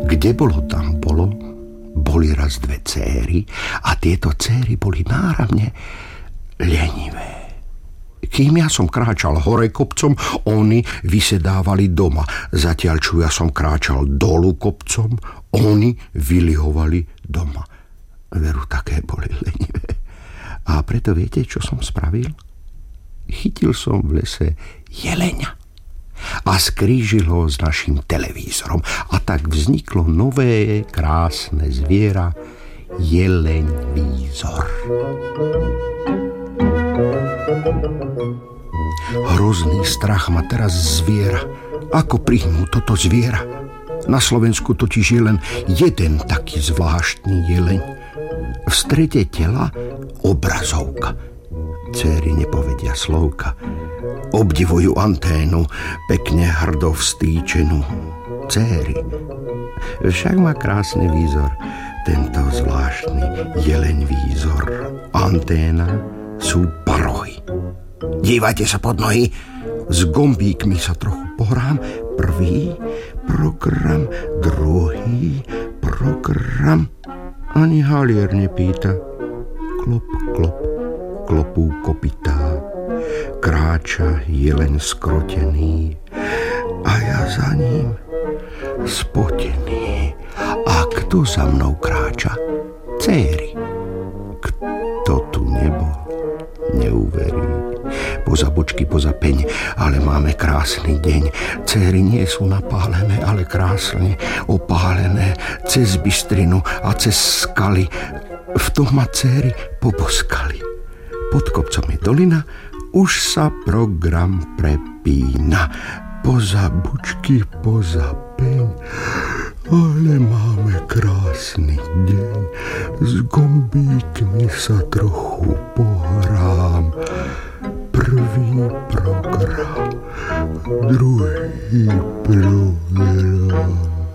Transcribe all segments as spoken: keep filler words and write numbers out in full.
Kde bolo, tam bolo. Boli raz dve céry a tieto céry boli náramne lenivé. Kým ja som kráčal hore kopcom, oni vysedávali doma. Zatiaľ, čo ja som kráčal dolu kopcom, oni vylihovali doma. Veru, také boli lenivé. A preto viete, čo som spravil? Chytil som v lese jeleňa a skrížil ho s našim televízorom. A tak vzniklo nové, krásne zviera, jeleň-vízor. Hrozný strach ma teraz zviera. Ako príjmu toto zviera? Na Slovensku totiž je len jeden taký zvláštny jeleň. V strede tela obrazovka. Céry nepovedia slovka. Obdivujú anténu, pekne hrdo vstýčenú. Céry. Však má krásny výzor, tento zvláštny jeleň-vízor. Anténa sú parohy. Dívajte sa pod nohy. S gombíkmi sa trochu pohrám. Prvý program, druhý program. Ani halier nepýta. Klop, klop, klopú kopytá. Kráča jeleň skrotený a ja za ním spotený. A kto za mnou kráča? Céry. Kto tu nebol, neuverí. Poza bočky, poza peň, ale máme krásny deň. Céry nie sú napálené, ale krásne opálené cez bystrinu a cez skaly. V tom ma céry poboskali. Pod kopcom je dolina, už sa program prepína. Poza bučky, poza peň, ale máme krásny deň. S gombíkmi sa trochu pohrám. Prvý program, druhý program.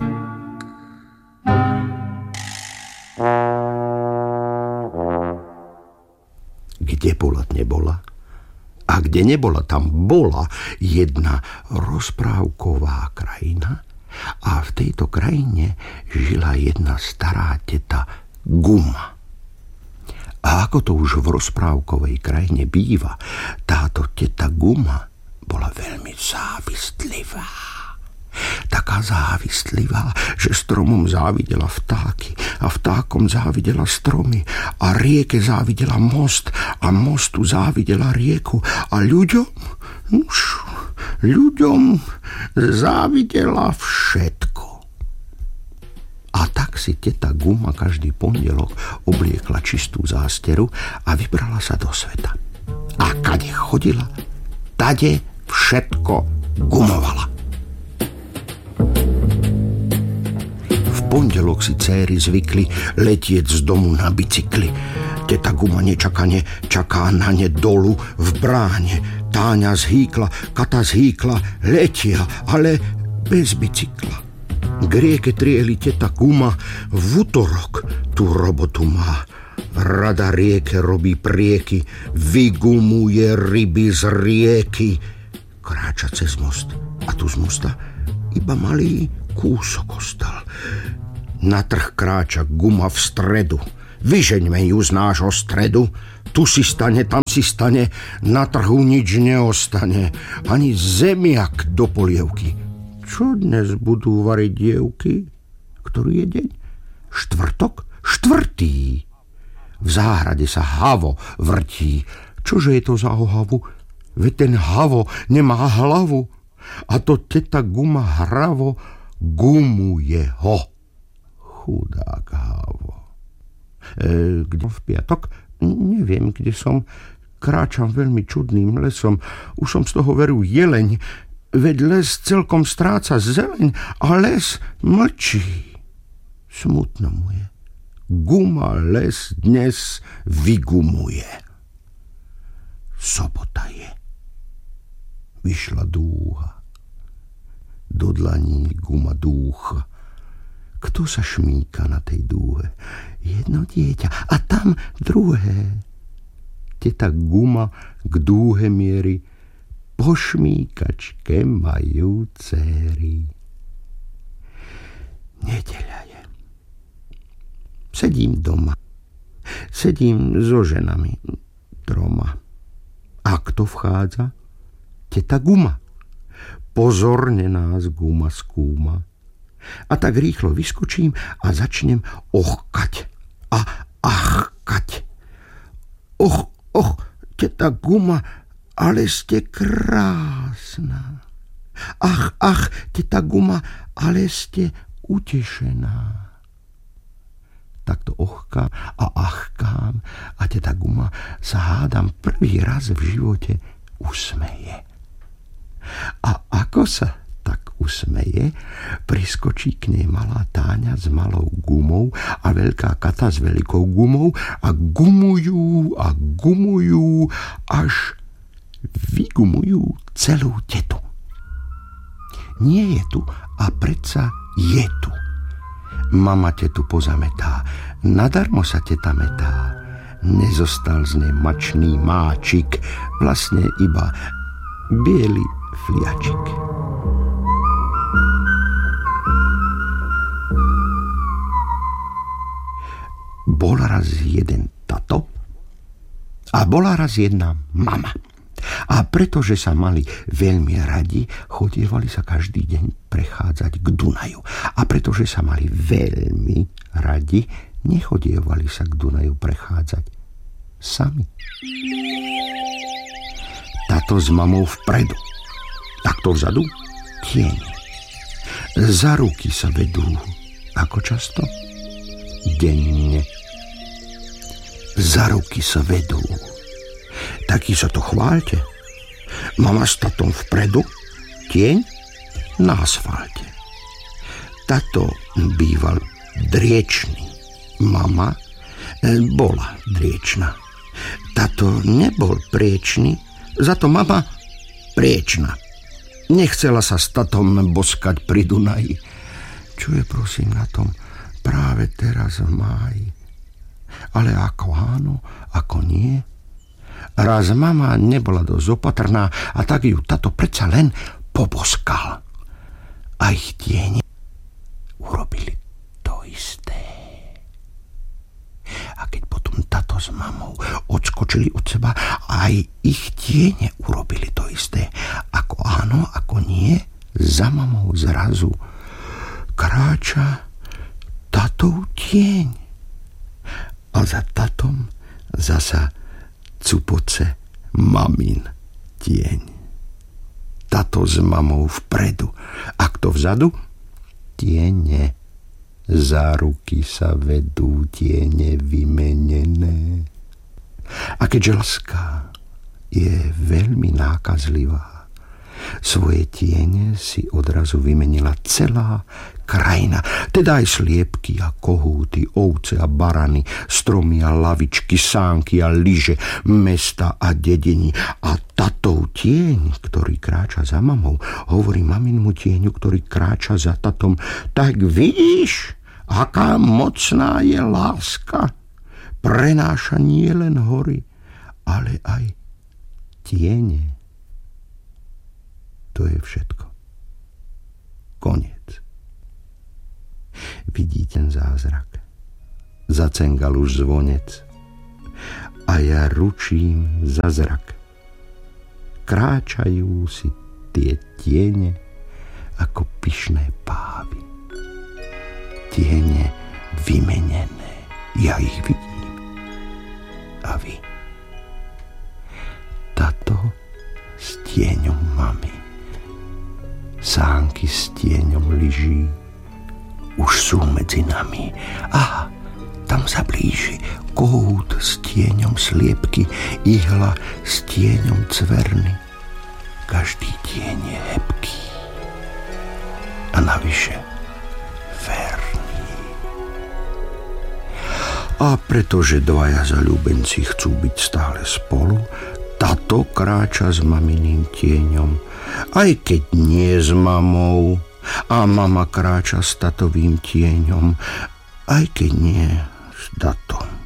Kde bola, nebola? A kde nebola, tam bola jedna rozprávková krajina a v tejto krajine žila jedna stará teta Guma. A ako to už v rozprávkovej krajine býva, táto teta Guma bola veľmi závistlivá. Taká závistlivá, že stromom závidela vtáky a vtákom závidela stromy a rieke závidela most a mostu závidela rieku a ľuďom, už, ľuďom závidela všetko. A tak si teta Guma každý pondelok obliekla čistú zásteru a vybrala sa do sveta. A kade chodila, tade všetko gumovala. V pondelok si céry zvykli letieť z domu na bicykli. Teta Guma nečakane čaká na ne dolu v bráne. Táňa zhýkla, Kata zhýkla, letia, ale bez bicykla. K rieke trieli teta Guma, v utorok tú robotu má. Rada rieke robí prieky, vygumuje ryby z rieky. Kráča cez most a tu z mosta iba malý kúsok ostal. Na trh kráča Guma v stredu. Vyžeňme ju z nášho stredu. Tu si stane, tam si stane, na trhu nič neostane. Ani zemiak do polievky. Čo dnes budú variť dievky? Ktorý je deň? Štvrtok? Štvrtý. V záhrade sa havo vrtí. Čože je to za ohavu? Veď ten havo nemá hlavu. A to teta Guma hravo gumuje ho. Chudák havo. E, kde v piatok? Neviem, kde som. Kráčam veľmi čudným lesom. Už som z toho veru jeleň. Veď les celkom stráca zeleň a les mlčí. Smutno mu je. Guma les dnes vygumuje. Sobota je. Vyšla dúha. Do dlaní Guma dúcha. Kto sa šmíka na tej dúhe? Jedno dieťa a tam druhé. Teta Guma k dúhe mierí. Po šmíkačke majú céry. Nedeľa. Sedím doma. Sedím so ženami. Troma. A kto vchádza? Teta Guma. Pozorne nás Guma skúma. A tak rýchlo vyskočím a začnem ochkať a achkať. Och, och, teta Guma, ale ste krásna. Ach, ach, teta Guma, ale ste utešená. Takto ochkám a achkám a teta Guma sa hádam prvý raz v živote usmeje. A ako sa tak usmeje, priskočí k nej malá Táňa s malou gumou a veľká Kata s veľkou gumou a gumujú a gumujú, až vygumujú celú tetu. Nie je tu a predsa je tu. Mama tetu pozametá, nadarmo sa teta metá. Nezostal z nej mačný máčik, vlastne iba biely fliačik. Bol raz jeden tato a bola raz jedna mama. A pretože sa mali veľmi radi, chodievali sa každý deň prechádzať k Dunaju. A pretože sa mali veľmi radi, nechodievali sa k Dunaju prechádzať sami. Tato s mamou vpredu, takto vzadu tieň. Za ruky sa vedú. Ako často? Denne. Za ruky sa vedú. Taký sa to chváľte. Mama s tatom vpredu, tieň na asfalte. Tato býval driečný. Mama bola driečna. Tato nebol priečný, za to mama priečna. Nechcela sa s tatom boskať pri Dunaji. Čo je prosím na tom práve teraz v máji? Ale ako áno, ako nie? Raz mama nebola dosť opatrná a tak ju tato predsa len poboskal. A ich tiene urobili to isté. A keď potom tato s mamou odskočili od seba, aj ich tiene urobili to isté. Ako áno, ako nie, za mamou zrazu kráča tatov tieň. A za tatom zasa cupoce mamin tieň. Tato s mamou vpredu. A kto vzadu? Tiene. Za ruky sa vedú tiene vymenené. A keďže láska je veľmi nákazlivá, svoje tiene si odrazu vymenila celá krajina, teda aj sliepky a kohúty, ovce a barany, stromy a lavičky, sánky a lyže, mesta a dediny. A tatov tieň, ktorý kráča za mamou, hovorí maminmu tieňu, ktorý kráča za tatom: tak vidíš, aká mocná je láska. Prenáša nie len hory, ale aj tiene. To je všetko. Koniec. Vidí ten zázrak. Zacengal už zvonec. A ja ručím za zrak. Kráčajú si tie tiene ako pyšné pávy. Tiene vymenené. Ja ich vidím. A vy? Tato s tieňom mamy. Sánky s tieňom lyží už sú medzi nami. Aha, tam sa blíži kohút s tieňom sliepky, ihla s tieňom cverny. Každý tieň je hebký a navyše verný. A pretože dvaja zaľúbenci chcú byť stále spolu, tato kráča s maminým tieňom, aj keď nie s mamou, a mama kráča s tatovým tieňom, aj keď nie s tatom.